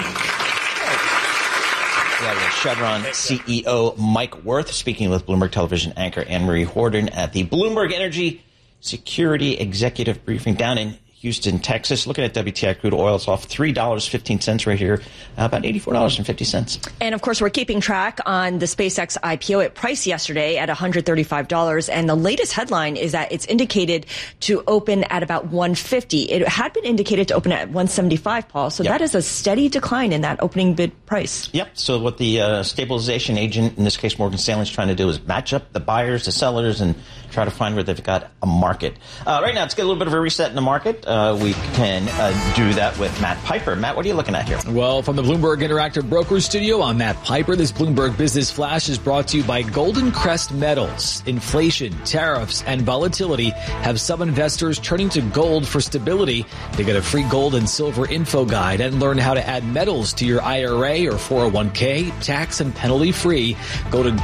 Yeah, we have Chevron C E O Mike Wirth speaking with Bloomberg Television anchor Anne-Marie Horton at the Bloomberg Energy Security Executive Briefing down in Houston, Texas. Looking at W T I crude oil, it's off three dollars and fifteen cents right here, uh, about eighty-four dollars and fifty cents. And, of course, we're keeping track on the SpaceX I P O. It priced yesterday at one hundred thirty-five dollars, and the latest headline is that it's indicated to open at about one hundred fifty dollars. It had been indicated to open at one hundred seventy-five dollars, Paul, so yep. That is a steady decline in that opening bid price. Yep, so what the uh, stabilization agent, in this case Morgan Stanley, is trying to do is match up the buyers, the sellers, and try to find where they've got a market. Uh, right now, let's get a little bit of a reset in the market. Uh, we can uh, do that with Matt Piper. Matt, what are you looking at here? Well, from the Bloomberg Interactive Brokers Studio, I'm Matt Piper. This Bloomberg Business Flash is brought to you by Golden Crest Metals. Inflation, tariffs, and volatility have some investors turning to gold for stability. They get a free gold and silver info guide and learn how to add metals to your I R A or four oh one k, tax and penalty free. Go to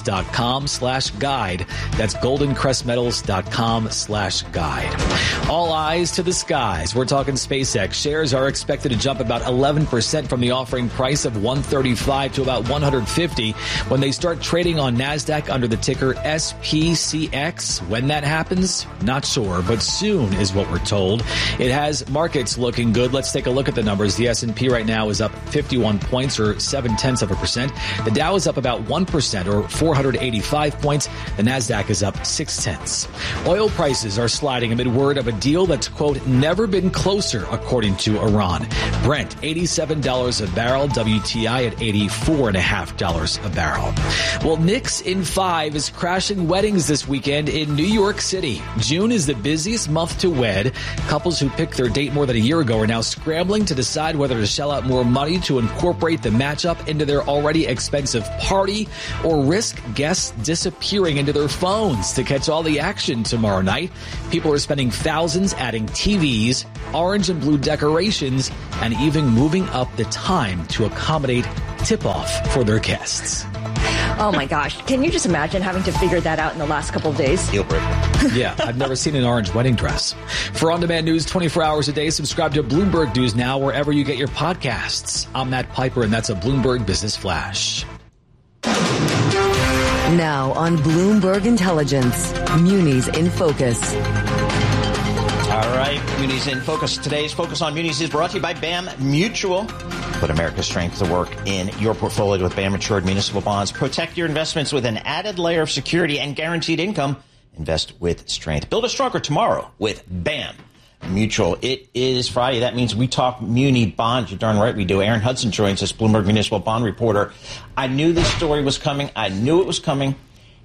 goldencrestmetals.com slash guide. That's goldencrestmetals.com slash guide. All flies to the skies. We're talking SpaceX. Shares are expected to jump about eleven percent from the offering price of one thirty-five to about one fifty when they start trading on NASDAQ under the ticker S P C X. When that happens, not sure, but soon is what we're told. It has markets looking good. Let's take a look at the numbers. The S and P right now is up fifty-one points or seven tenths of a percent. The Dow is up about one percent or four hundred eighty-five points. The NASDAQ is up six tenths. Oil prices are sliding amid word of a deal that's, quote, never been closer, according to Iran. Brent, eighty-seven dollars a barrel. W T I at eighty-four point five dollars a barrel. Well, Knicks in five is crashing weddings this weekend in New York City. June is the busiest month to wed. Couples who picked their date more than a year ago are now scrambling to decide whether to shell out more money to incorporate the matchup into their already expensive party or risk guests disappearing into their phones to catch all the action tomorrow night. People are spending thousands adding T Vs, orange and blue decorations, and even moving up the time to accommodate tip-off for their guests. Oh my gosh. Can you just imagine having to figure that out in the last couple of days? Deal breaker. Yeah, I've never seen an orange wedding dress. For on-demand news twenty-four hours a day, subscribe to Bloomberg News Now wherever you get your podcasts. I'm Matt Piper, and that's a Bloomberg Business Flash. Now on Bloomberg Intelligence, Munis in Focus. All right, Munis in Focus. Today's Focus on Munis is brought to you by B A M Mutual. Put America's strength to work in your portfolio with B A M Insured Municipal Bonds. Protect your investments with an added layer of security and guaranteed income. Invest with strength. Build a stronger tomorrow with B A M Mutual. It is Friday. That means we talk muni bonds. You're darn right we do. Aaron Hudson joins us, Bloomberg Municipal Bond Reporter. I knew this story was coming. I knew it was coming.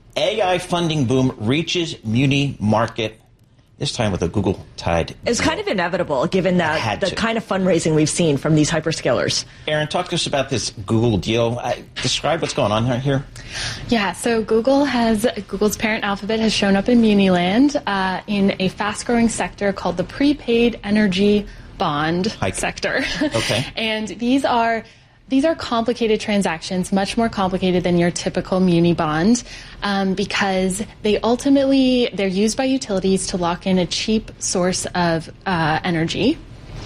A I funding boom reaches muni market. This time with a Google tied. It's kind of inevitable given that the kind of fundraising we've seen from these hyperscalers. Aaron, talk to us about this Google deal. I, describe what's going on here. Yeah, so Google has, Google's parent Alphabet has shown up in Muniland uh, in a fast-growing sector called the prepaid energy bond Hike. sector. Okay. And these are These are complicated transactions, much more complicated than your typical muni bond, um, because they ultimately, they're used by utilities to lock in a cheap source of uh, energy.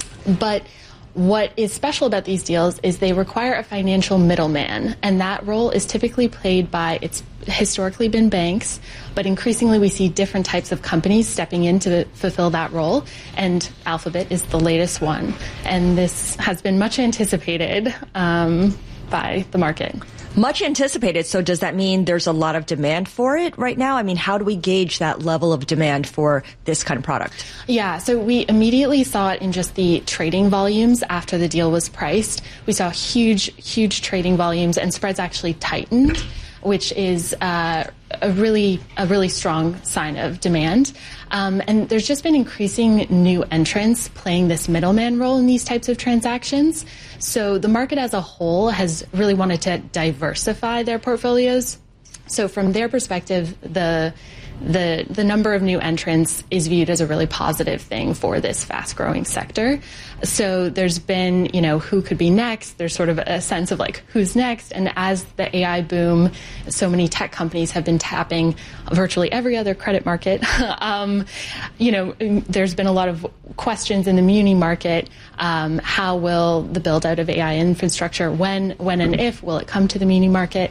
But what is special about these deals is they require a financial middleman, and that role is typically played by, it's historically been banks, but increasingly we see different types of companies stepping in to fulfill that role, and Alphabet is the latest one. And this has been much anticipated um, by the market. Much anticipated. So does that mean there's a lot of demand for it right now? I mean, how do we gauge that level of demand for this kind of product? Yeah, so we immediately saw it in just the trading volumes after the deal was priced. We saw huge, huge trading volumes, and spreads actually tightened, which is uh, a really a really strong sign of demand. Um, and there's just been increasing new entrants playing this middleman role in these types of transactions. So the market as a whole has really wanted to diversify their portfolios. So from their perspective, the the the number of new entrants is viewed as a really positive thing for this fast-growing sector. So there's been, you know, who could be next? There's sort of a sense of like, who's next? And as the A I boom, so many tech companies have been tapping virtually every other credit market. um, you know, there's been a lot of questions in the muni market. Um, how will the build-out of A I infrastructure, when, when and if will it come to the muni market?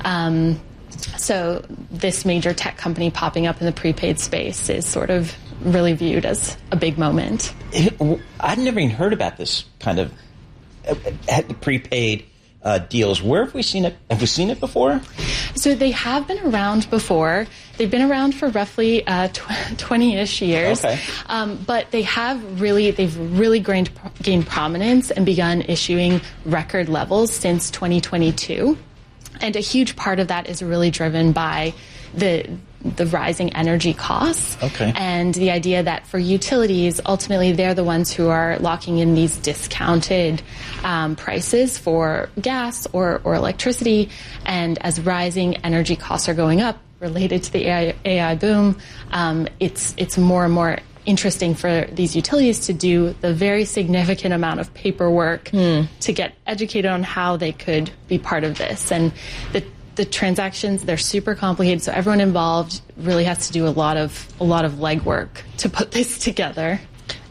Um, So this major tech company popping up in the prepaid space is sort of really viewed as a big moment. I'd never even heard about this kind of uh, prepaid uh, deals. Where have we seen it? Have we seen it before? So they have been around before. They've been around for roughly uh, twenty-ish years. Okay. Um, but they have really, they've really gained, gained prominence and begun issuing record levels since twenty twenty-two. And a huge part of that is really driven by the the rising energy costs. Okay. And the idea that for utilities, ultimately they're the ones who are locking in these discounted um, prices for gas or, or electricity. And as rising energy costs are going up related to the A I, A I boom, um, it's it's more and more interesting for these utilities to do the very significant amount of paperwork mm. to get educated on how they could be part of this. And the the transactions, they're super complicated, so everyone involved really has to do a lot of a lot of legwork to put this together.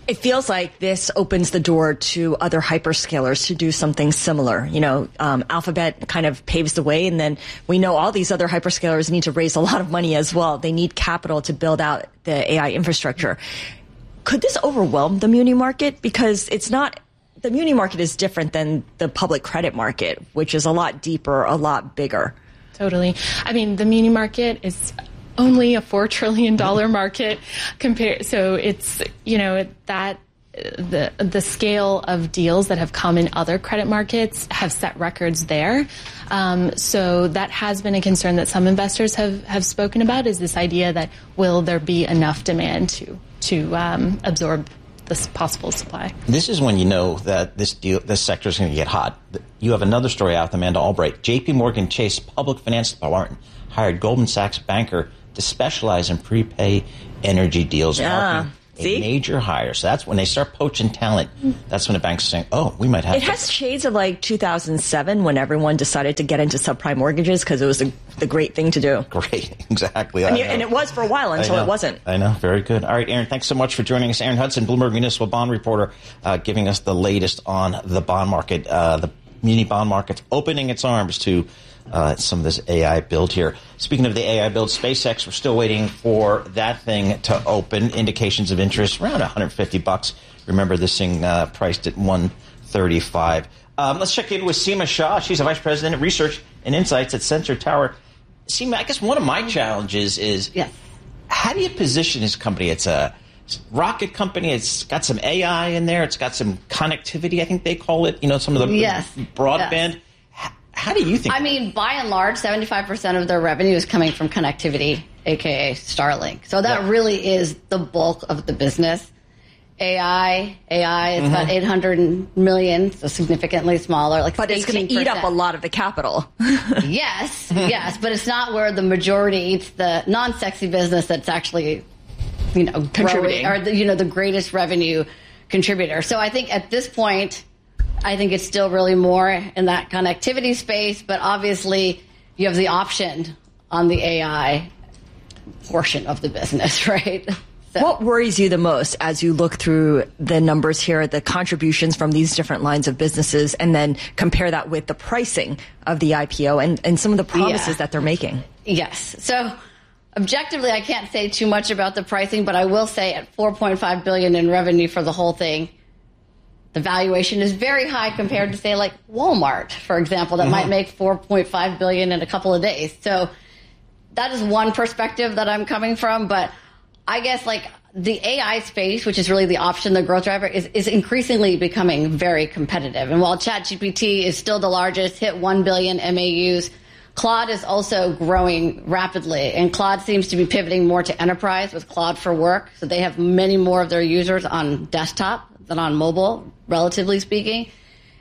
It feels like this opens the door to other hyperscalers to do something similar. You know, um, Alphabet kind of paves the way, and then we know all these other hyperscalers need to raise a lot of money as well. They need capital to build out the A I infrastructure. Could this overwhelm the muni market? Because it's not, the muni market is different than the public credit market, which is a lot deeper, a lot bigger. Totally. I mean, the muni market is only a four trillion dollars market compared. So it's, you know, that the the scale of deals that have come in other credit markets have set records there. Um, so that has been a concern that some investors have, have spoken about, is this idea that will there be enough demand to to um, absorb this possible supply. This is when you know that this deal, this sector is going to get hot. You have another story out with Amanda Albright. J P Morgan Chase Public Finance Department hired Goldman Sachs banker to specialize in prepay energy deals, yeah. marking See? a major hire. So that's when they start poaching talent. That's when the banks are saying, oh, we might have It has shades of like two thousand seven when everyone decided to get into subprime mortgages because it was the, the great thing to do. Great, exactly. And, you, and it was for a while until it wasn't. I know, very good. All right, Aaron, thanks so much for joining us. Aaron Hudson, Bloomberg Municipal Bond Reporter, uh, giving us the latest on the bond market. Uh, the muni bond market's opening its arms to Uh, some of this A I build here. Speaking of the A I build, SpaceX, we're still waiting for that thing to open. Indications of interest around one hundred fifty bucks. Remember, this thing uh, priced at one thirty-five. Um, let's check in with Seema Shah. She's a vice president of research and insights at Sensor Tower. Seema, I guess one of my challenges is yes. how do you position this company? It's a rocket company. It's got some A I in there. It's got some connectivity, I think they call it. You know, some of the yes. broadband. Yes. How do you think? I mean, by and large, seventy-five percent of their revenue is coming from connectivity, a k a. Starlink. So that yeah. really is the bulk of the business. A I, A I, it's mm-hmm. about eight hundred million, so significantly smaller. Like but it's going to eat up a lot of the capital. yes, yes, but it's not where the majority, it's the non-sexy business that's actually, you know, contributing. Growing, or the, you know, the greatest revenue contributor. So I think at this point, I think it's still really more in that connectivity space, but obviously you have the option on the A I portion of the business, right? So. What worries you the most as you look through the numbers here, the contributions from these different lines of businesses, and then compare that with the pricing of the I P O and, and some of the promises yeah. that they're making? Yes. So objectively, I can't say too much about the pricing, but I will say at four point five billion dollars in revenue for the whole thing, the valuation is very high compared to, say, like Walmart, for example, that mm-hmm. might make four point five billion dollars in a couple of days. So that is one perspective that I'm coming from. But I guess like the A I space, which is really the option, the growth driver, is, is increasingly becoming very competitive. And while ChatGPT is still the largest, hit one billion M A Us, Claude is also growing rapidly. And Claude seems to be pivoting more to enterprise with Claude for Work. So they have many more of their users on desktop than on mobile, relatively speaking.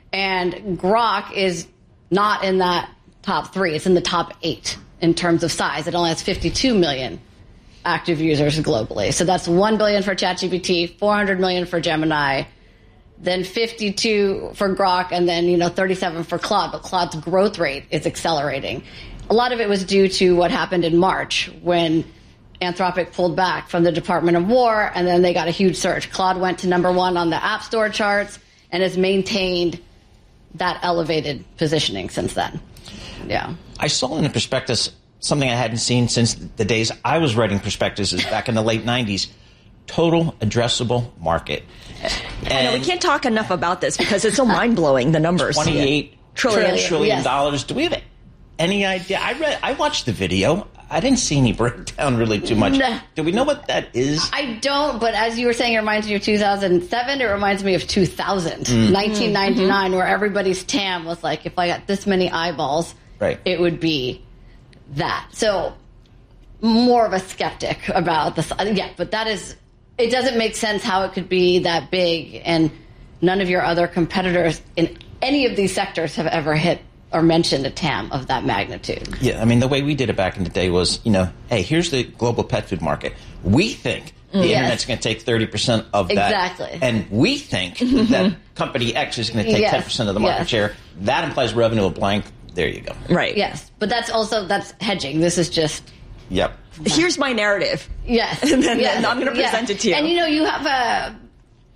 And Grok is not in that top three. It's in the top eight in terms of size. It only has fifty-two million active users globally. So that's one billion for ChatGPT, four hundred million for Gemini, then fifty-two for Grok, and then, you know, thirty-seven for Claude. But Claude's growth rate is accelerating. A lot of it was due to what happened in March when Anthropic pulled back from the Department of War, and then they got a huge surge. Claude went to number one on the App Store charts and has maintained that elevated positioning since then. Yeah. I saw in the prospectus something I hadn't seen since the days I was writing prospectuses back in the late nineties. Total addressable market. And I know, we can't talk enough about this because it's so mind-blowing, the numbers. twenty-eight trillion trillion dollars. Yes. Do we have any idea? I read, I watched the video. I didn't see any breakdown really too much. No. Do we know what that is? I don't, but as you were saying, it reminds me of two thousand seven. It reminds me of two thousand, mm. nineteen ninety-nine, mm-hmm. where everybody's T A M was like, if I got this many eyeballs, right. it would be that. So more of a skeptic about this. Yeah, but that is, it doesn't make sense how it could be that big, and none of your other competitors in any of these sectors have ever hit or mentioned a T A M of that magnitude. Yeah, I mean, the way we did it back in the day was, you know, hey, here's the global pet food market. We think the yes. internet's going to take thirty percent of that. Exactly. And we think that company X is going to take yes. ten percent of the market yes. share. That implies revenue of blank. There you go. Right. Yes, but that's also, that's hedging. This is just... Yep. Here's my narrative. Yes. And then, yes. then I'm going to present yes. it to you. And, you know, you have a...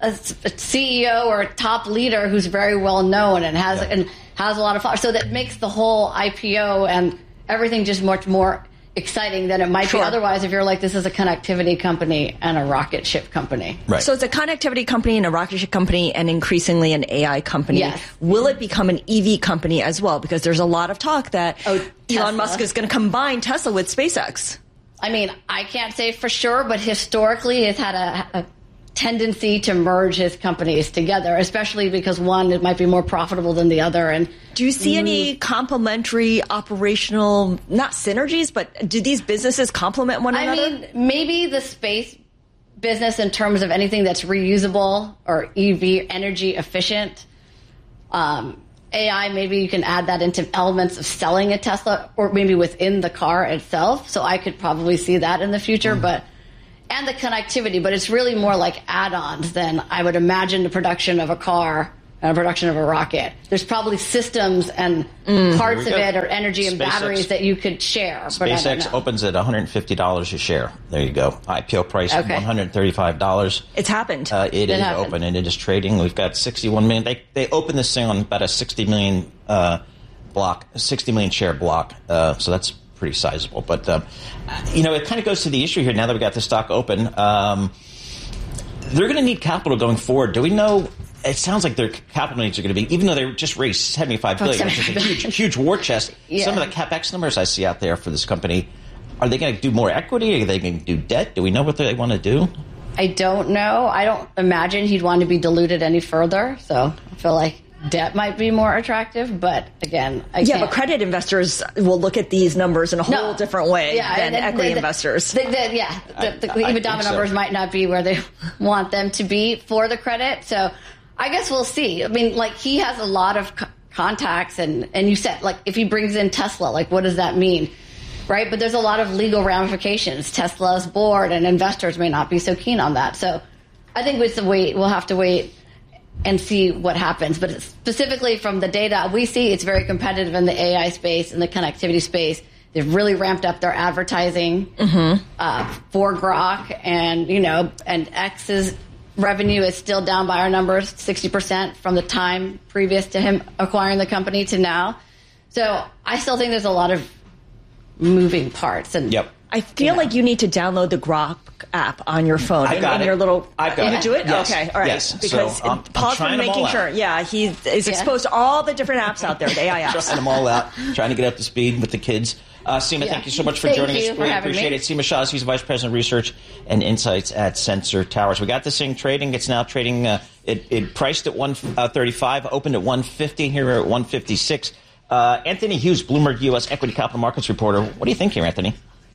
a, a C E O or a top leader who's very well known and has yeah. and has a lot of followers. So that makes the whole I P O and everything just much more exciting than it might sure. be otherwise if you're like, this is a connectivity company and a rocket ship company. Right. So it's a connectivity company and a rocket ship company and increasingly an A I company. Yes. Will it become an E V company as well? Because there's a lot of talk that oh, Elon Tesla. Musk is going to combine Tesla with SpaceX. I mean, I can't say for sure, but historically it's had a, a tendency to merge his companies together, especially because one, it might be more profitable than the other. And do you see any complementary operational, not synergies, but do these businesses complement one I another? I mean, maybe the space business in terms of anything that's reusable or E V energy efficient. Um, A I, maybe you can add that into elements of selling a Tesla or maybe within the car itself. So I could probably see that in the future, mm. but and the connectivity, but it's really more like add-ons than I would imagine the production of a car and the production of a rocket. There's probably systems and mm. parts of it or energy and SpaceX, batteries that you could share. SpaceX opens at one hundred fifty dollars a share. There you go. I P O price okay. one hundred thirty-five dollars. It's happened. Uh, it, it is happened. open and it is trading. We've got sixty-one million. They they opened this thing on about a sixty million uh, block, sixty million share block. Uh, so that's pretty sizable. But, uh, you know, it kind of goes to the issue here now that we got the stock open. Um, they're going to need capital going forward. Do we know? It sounds like their capital needs are going to be, even though they just raised seventy-five billion dollars, which is a huge, huge war chest. Yeah. Some of the CapEx numbers I see out there for this company, are they going to do more equity? Are they going to do debt? Do we know what they want to do? I don't know. I don't imagine he'd want to be diluted any further. So I feel like debt might be more attractive, but again, I yeah, can't. but credit investors will look at these numbers in a whole no. different way yeah, than and, equity the, investors. The, the, yeah, the, the I, EBITDA I numbers so. might not be where they want them to be for the credit. So I guess we'll see. I mean, like he has a lot of co- contacts, and and you said like if he brings in Tesla, like what does that mean? Right, but there's a lot of legal ramifications. Tesla's board and investors may not be so keen on that. So I think it's a wait. We'll have to wait and see what happens. But specifically from the data we see, it's very competitive in the A I space and the connectivity space. They've really ramped up their advertising mm-hmm. uh, for Grok, and you know, and X's revenue is still down by our numbers, sixty percent from the time previous to him acquiring the company to now. So I still think there's a lot of moving parts. And yep. I feel you know. like you need to download the Grok app on your phone. I've in, got in it. your little. I've got you it. do it? Yes. Okay, all right. Yes. Because so, um, Paul's been making sure. Out. Yeah, he is yeah. exposed to all the different apps out there, the A I apps. Trying them all out, trying to get up to speed with the kids. Uh, Seema, yeah. thank you so much for thank joining you us. For Really appreciate me. it. Seema Shah, he's Vice President of Research and Insights at Sensor Towers. We got this thing trading. It's now trading. Uh, it, it priced at one thirty-five, opened at one fifty. Here we're at one fifty-six. Uh, Anthony Hughes, Bloomberg U S Equity Capital Markets reporter. What do you think here, Anthony?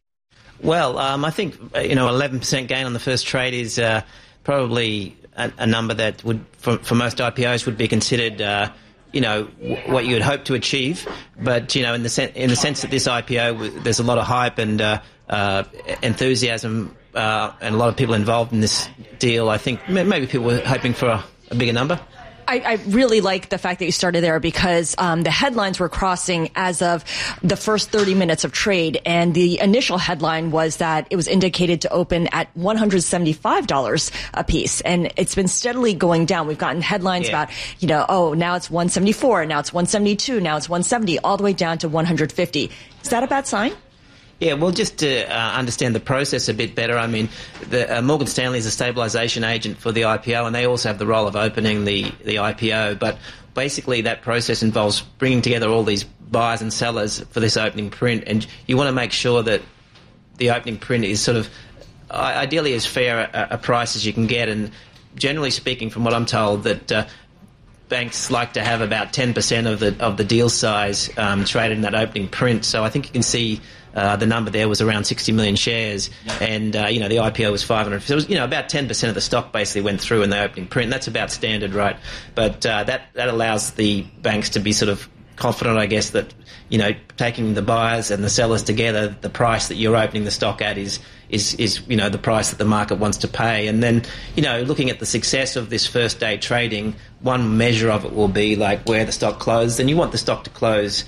Well, um, I think, you know, eleven percent gain on the first trade is uh, probably a, a number that would, for, for most I P Os, would be considered, uh, you know, w- what you would hope to achieve. But, you know, in the, sen- in the sense that this I P O, there's a lot of hype and uh, uh, enthusiasm uh, and a lot of people involved in this deal, I think maybe people were hoping for a, a bigger number. I, I really like the fact that you started there because um, the headlines were crossing as of the first thirty minutes of trade. And the initial headline was that it was indicated to open at one hundred seventy-five dollars a piece. And it's been steadily going down. We've gotten headlines yeah. about, you know, oh, now it's one seventy-four, now it's one seventy-two, now it's one seventy, all the way down to one hundred fifty. Is that a bad sign? Yeah, well, just to uh, understand the process a bit better, I mean, the, uh, Morgan Stanley is a stabilisation agent for the I P O, and they also have the role of opening the, the I P O. But basically that process involves bringing together all these buyers and sellers for this opening print, and you want to make sure that the opening print is sort of ideally as fair a, a price as you can get. And generally speaking, from what I'm told, that uh, banks like to have about ten percent of the of the deal size um, traded in that opening print. So I think you can see uh, the number there was around sixty million shares, and uh, you know the I P O was five hundred. So it was, you know, about ten percent of the stock basically went through in the opening print. And that's about standard, right? But uh, that that allows the banks to be sort of confident, I guess, that, you know, taking the buyers and the sellers together, the price that you're opening the stock at is is is you know the price that the market wants to pay. And then, you know, looking at the success of this first day trading, one measure of it will be like where the stock closed, and you want the stock to close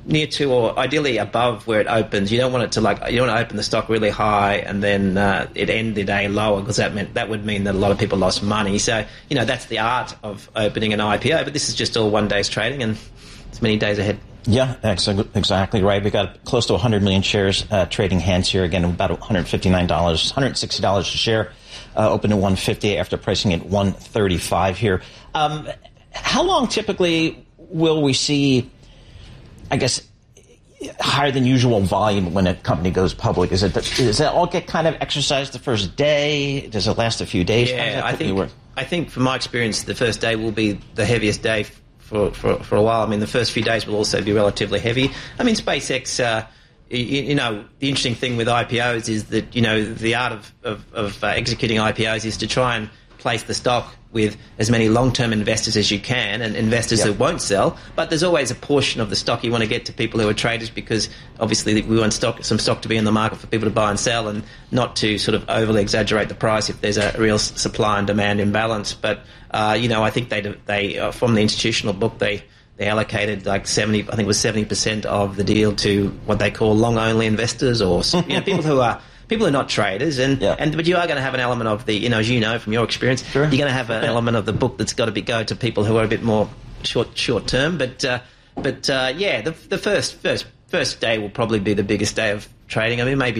near to or ideally above where it opens. You don't want it to like you don't want to open the stock really high and then uh, it end the day lower, because that meant that would mean that a lot of people lost money. So you know that's the art of opening an I P O. But this is just all one day's trading, and it's many days ahead. Yeah, exactly right. We've got close to one hundred million shares uh, trading hands here. Again, about one hundred fifty-nine dollars, one hundred sixty dollars a share, uh, open to one hundred fifty dollars after pricing at one hundred thirty-five dollars here. Um, how long typically will we see, I guess, higher than usual volume when a company goes public? Is it does that all get kind of exercised the first day? Does it last a few days? Yeah, I think work? I think from my experience, the first day will be the heaviest day for, for for a while. I mean, the first few days will also be relatively heavy. I mean, SpaceX. Uh, you, you know, the interesting thing with I P Os is that you know the art of of, of uh, executing I P Os is to try and place the stock with as many long-term investors as you can, and investors yep. that won't sell. But there's always a portion of the stock you want to get to people who are traders, because obviously we want stock, some stock to be in the market for people to buy and sell, and not to sort of overly exaggerate the price if there's a real supply and demand imbalance. But uh, you know, I think they they uh, from the institutional book they. They allocated like seventy, I think it was seventy percent of the deal to what they call long-only investors, or you know, people who are people who are not traders, and, yeah. and but you are going to have an element of the, you know, as you know from your experience, sure. you're going to have an yeah. element of the book that's got to be go to people who are a bit more short short term. But uh, but uh, yeah, the the first first first day will probably be the biggest day of trading. I mean, maybe